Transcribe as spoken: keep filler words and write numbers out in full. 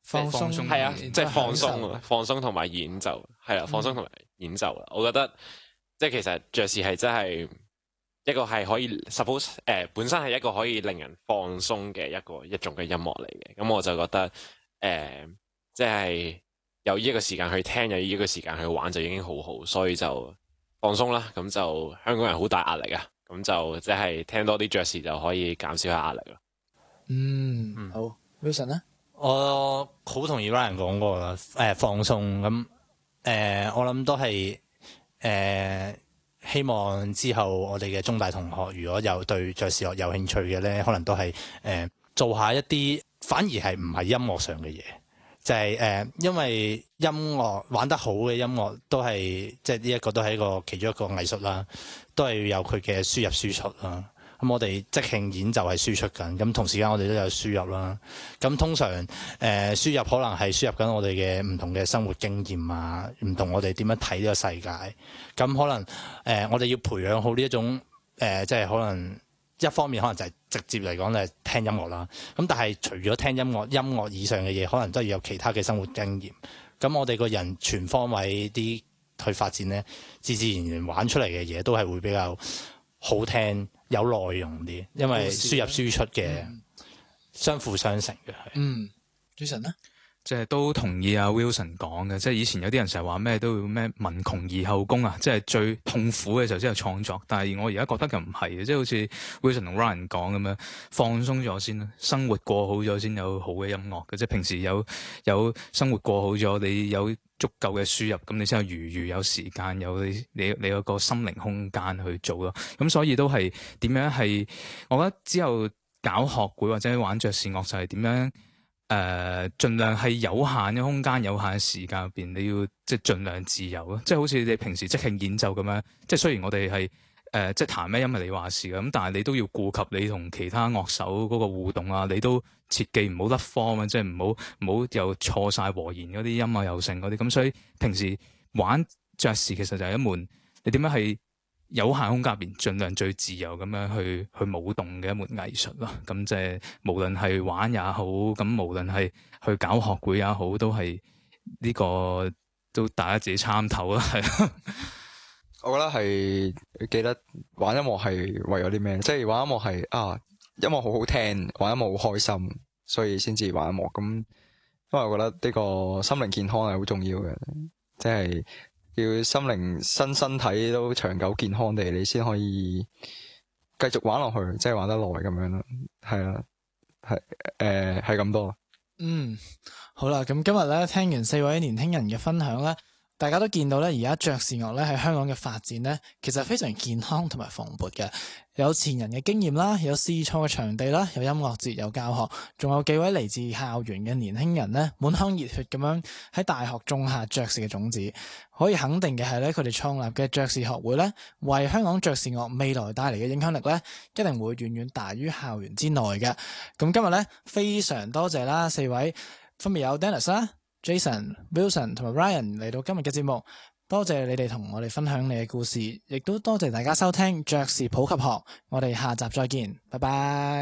放鬆係啊，即係放鬆享受放鬆同埋演奏係啦，放鬆同埋演奏啦。我覺得即係其實爵士係真係一個係可以 suppose 誒、呃、本身係一個可以令人放鬆嘅一個一種嘅音樂嚟嘅。咁我就覺得誒、呃、即係有呢一個時間去聽，有呢一個時間去玩就已經好好，所以就放鬆啦。咁就香港人好大壓力啊，咁就即係聽多啲爵士就可以減少下壓力咯。 嗯， 嗯好 Wilson 咧， 我好同意 Ryan 講過啦，誒、呃、放鬆咁誒、呃，我諗都係誒、呃、希望之後我哋嘅中大同學如果有對爵士樂有興趣嘅咧，可能都係誒、呃、做下一啲反而係唔係音樂上嘅嘢，就係、是、誒、呃、因為音樂玩得好嘅音樂都係即係呢一個都係一個其中一個藝術啦，都係要有佢嘅輸入輸出啦。咁我哋即興演奏係輸出緊，咁同時間我哋都有輸入啦。咁通常誒、呃、輸入可能係輸入緊我哋嘅唔同嘅生活經驗啊，唔同我哋點樣睇呢個世界。咁可能誒、呃、我哋要培養好呢一種誒、呃，即係可能一方面可能就係直接嚟講就係聽音樂啦。咁但係除咗聽音樂，音樂以上嘅嘢，可能都要有其他嘅生活經驗。咁我哋個人全方位啲去發展咧，自自然然玩出嚟嘅嘢都係會比較好聽。有內容啲，因為輸入輸出嘅相輔相成嘅。 嗯 Jason 咧， 即係都同意阿 Wilson 講嘅，即係以前有啲人成日話咩都要咩文窮而後工啊，即係最痛苦嘅時候先有創作。但係我而家覺得就唔係嘅，即係好似 Wilson 同 Ryan 講咁樣，放鬆咗先啦，生活過好咗先有好嘅音樂嘅。即係平時有有生活過好咗，你有足夠嘅輸入，咁你先有餘裕，有時間，有你你你有個心靈空間去做咯。咁所以都係點樣係？我覺得之後搞學會或者玩爵士樂就係點樣誒、呃，盡量係有限嘅空間、有限嘅時間入邊，你要即係盡量自由咯。即係好似你平時即興演奏咁樣，即係雖然我哋係誒即係彈咩音係你話事嘅，咁但係你都要顧及你同其他樂手嗰個互動啊，你都切記唔好甩 form 啊，即係唔好唔好又錯晒和弦嗰啲音啊，又成嗰啲。咁所以平時玩爵士其實就係一門你點樣係有限空間入邊盡量最自由咁樣去去舞動嘅一門藝術咯。咁即係無論係玩也好，咁無論係去搞學會也好，都係呢個都大家自己參透啦。係。 我覺得係記得玩音樂係為咗啲咩？即係玩音樂係啊，音樂好好聽，玩音樂好開心，所以先至玩音樂。咁因為我覺得呢個心靈健康係好重要嘅，即係要心靈身身體都長久健康地，你先可以繼續玩落去，即係玩得耐咁樣咯。係啊，係誒係咁多。 嗯，好啦，咁今日咧聽完四位年輕人嘅分享咧。大家都見到咧，而家爵士樂咧喺香港嘅發展咧，其實非常健康同埋蓬勃嘅。有前人嘅經驗啦，有試錯嘅場地啦，有音樂節，有教學，仲有幾位嚟自校園嘅年輕人咧，滿腔熱血咁樣喺大學種下爵士嘅種子。可以肯定嘅係咧，佢哋創立嘅爵士學會咧，為香港爵士樂未來帶嚟嘅影響力咧，一定會遠遠大於校園之內嘅。咁今日咧，非常多謝啦，四位分別有 Dennis 啦、Jason、Wilson 同埋 Ryan 嚟到今日嘅節目，多謝你哋同我哋分享你嘅故事，亦都多謝大家收聽爵士普及學，我哋下集再見，拜拜。